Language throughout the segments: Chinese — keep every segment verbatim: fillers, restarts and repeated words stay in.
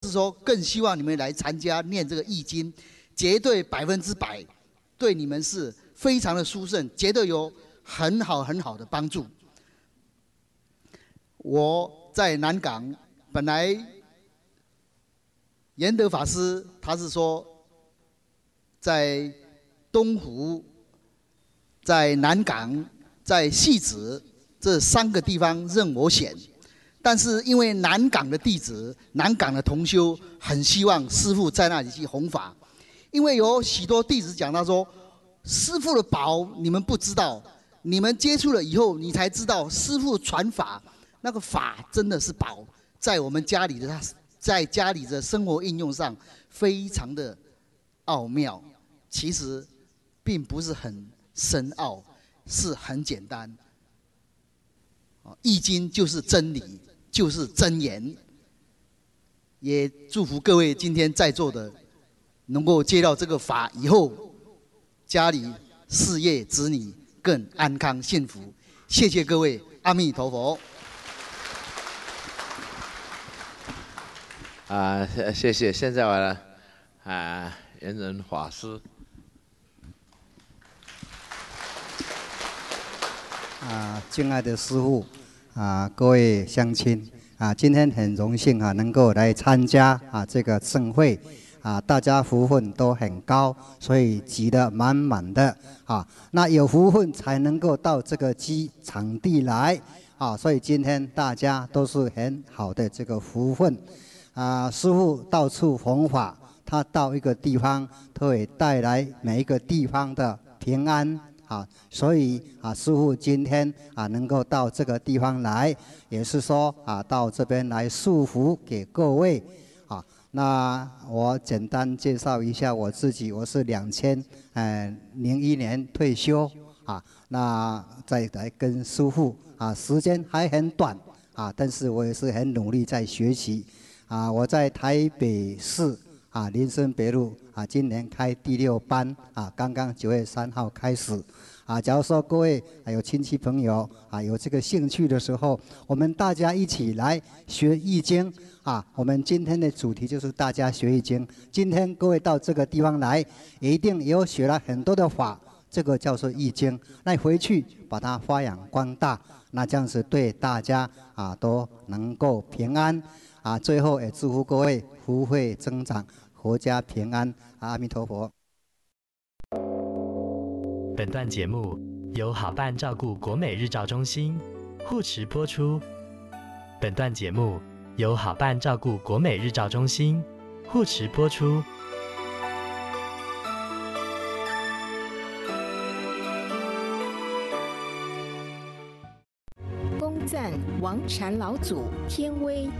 是说更希望你们来参加念这个易经，绝对百分之百对你们是非常的殊胜，绝对有很好很好的帮助。我在南港，本来严德法师他是说，在东湖、在南港、在汐止这三个地方任我选，但是因为南港的弟子、南港的同修很希望师父在那里去弘法，因为有许多弟子讲到说，师父的宝你们不知道，你们接触了以后，你才知道师父传法。那个法真的是宝，在我们家里的在家里的生活应用上非常的奥妙，其实并不是很深奥，是很简单。易经就是真理，就是真言。也祝福各位今天在座的能够接到这个法以后，家里事业子女更安康幸福。谢谢各位，阿弥陀佛。 啊，谢谢。现在完了，啊，圆人法师。 啊，敬爱的师父，啊，各位乡亲，啊，今天很荣幸啊，能够来参加啊这个盛会，啊，大家福分都很高，所以挤得满满的啊。那有福分才能够到这个基场地来啊，所以今天大家都是很好的这个福分。啊，师父到处弘法，他到一个地方都会带来每一个地方的平安啊，所以啊，师父今天啊能够到这个地方来，也是说啊到这边来祝福给各位啊。那我简单介绍一下我自己，我是两千呃零一年退休啊，那再来跟师父啊，时间还很短啊，但是我也是很努力在学习。啊，我在台北市啊林森北路啊，今年开第六班啊，刚刚九月三号开始啊。假如说各位还有亲戚朋友啊有这个兴趣的时候，我们大家一起来学易经啊。我们今天的主题就是大家学易经。今天各位到这个地方来，一定有学了很多的法，这个叫做易经。那回去把它发扬光大，那这样子对大家啊都能够平安。啊，最后也祝福各位福慧增长，阖家平安，阿弥陀佛。 本段节目由好伴照顾国美日照中心护持播出。本段节目由好伴照顾国美日照中心护持播出。 恭赞王禅老祖天威。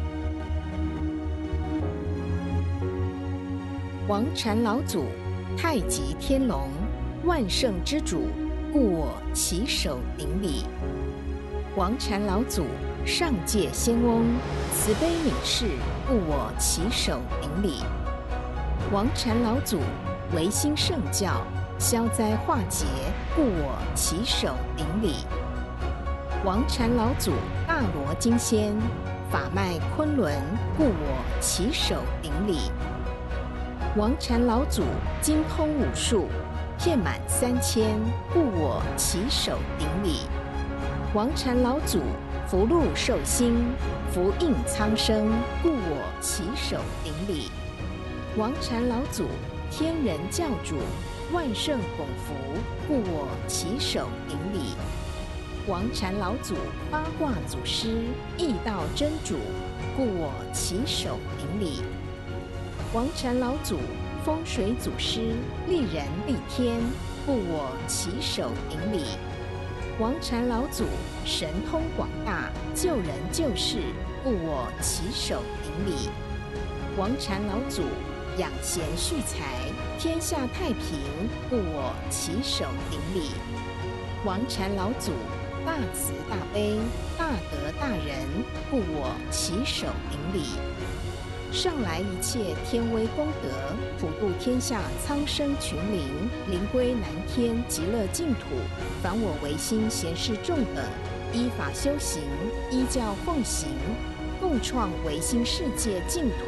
王禅老祖，太极天龙，万圣之主，故我起手顶礼。王禅老祖，上界仙翁，慈悲悯视，故我起手顶礼。王禅老祖，维新圣教，消灾化解，故我起手顶礼。王禅老祖，大罗金仙，法脉昆仑，故我起手顶礼。王禅老祖精通武术，遍满三千，故我起手顶礼。王禅老祖福禄寿星，福应苍生，故我起手顶礼。王禅老祖天人教主，万圣拱福，故我起手顶礼。王禅老祖八卦祖师，易道真主，故我起手顶礼。王禅老祖风水祖师，利人利天，故我起手顶礼。王禅老祖神通广大，救人救世，故我起手顶礼。王禅老祖养贤蓄财，天下太平，故我起手顶礼。王禅老祖大慈大悲，大德大仁，故我起手顶礼。上来一切天威功德，普度天下苍生群灵，灵归南天极乐净土。凡我唯心贤士众等，依法修行，依教奉行，共创唯心世界净土。